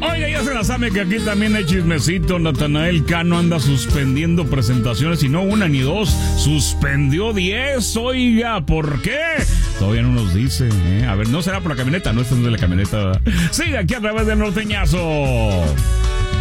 Oiga, ya se la sabe que aquí también hay chismecito. Natanael Cano anda suspendiendo presentaciones y no una ni dos, suspendió 10. Oiga, ¿por qué? Todavía no nos dice, ¿eh? A ver, no será por la camioneta, no, esta no es de la camioneta. Sigue aquí a través del Norteñazo.